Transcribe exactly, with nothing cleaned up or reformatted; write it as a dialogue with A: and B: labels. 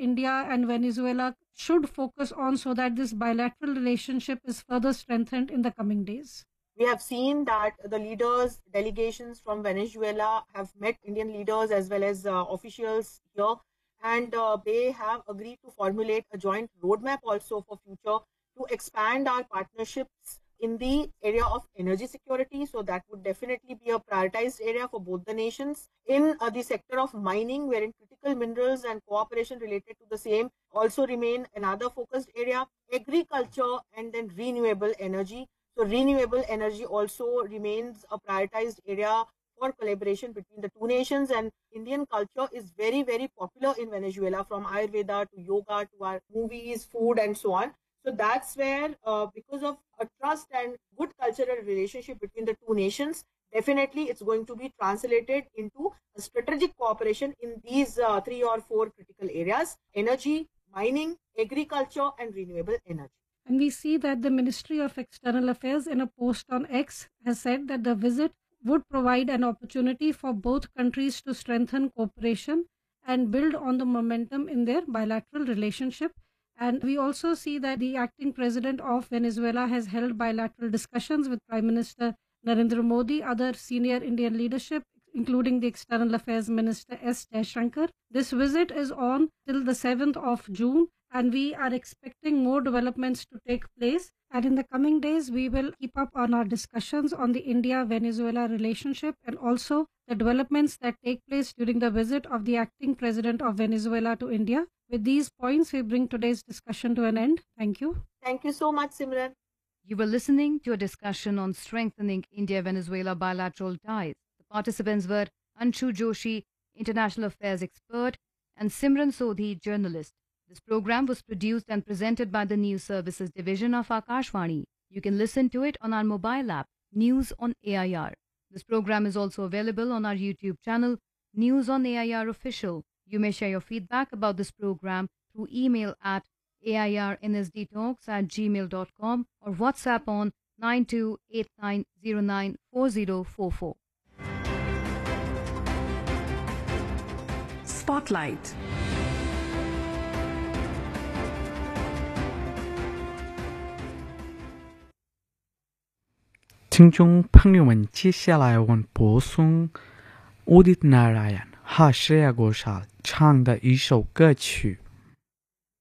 A: India and Venezuela should focus on so that this bilateral relationship is further strengthened in the coming days?
B: We have seen that the leaders, delegations from Venezuela have met Indian leaders as well as uh, officials here, and uh, they have agreed to formulate a joint roadmap also for future to expand our partnerships in the area of energy security. So that would definitely be a prioritized area for both the nations. In uh, the sector of mining, wherein critical minerals and cooperation related to the same also remain another focused area. Agriculture and then renewable energy. So renewable energy also remains a prioritized area for collaboration between the two nations, and Indian culture is very, very popular in Venezuela, from Ayurveda to yoga to our movies, food, and so on. So that's where, uh, because of a trust and good cultural relationship between the two nations, definitely it's going to be translated into a strategic cooperation in these uh, three or four critical areas: energy, mining, agriculture, and renewable energy.
A: And we see that the Ministry of External Affairs, in a post on X, has said that the visit would provide an opportunity for both countries to strengthen cooperation and build on the momentum in their bilateral relationship. And we also see that the acting president of Venezuela has held bilateral discussions with Prime Minister Narendra Modi, other senior Indian leadership, including the External Affairs Minister S. Jaishankar. This visit is on till the seventh of June, and we are expecting more developments to take place. And in the coming days, we will keep up on our discussions on the India-Venezuela relationship and also the developments that take place during the visit of the acting president of Venezuela to India. With these points, we bring today's discussion to an end. Thank you.
B: Thank you so much, Simran.
C: You were listening to a discussion on strengthening India-Venezuela bilateral ties. The participants were Anshu Joshi, international affairs expert, and Simran Sodhi, journalist. This program was produced and presented by the News Services Division of Akashvani. You can listen to it on our mobile app, News on A I R. This program is also available on our YouTube channel, News on A I R Official. You may share your feedback about this program through email at airnsdtalks at gmail dot com or WhatsApp on nine two eight nine zero nine four zero four four.
D: Spotlight.
E: 听众朋友们，接下来我们播送乌迪纳拉yan哈什亚国沙唱的一首歌曲。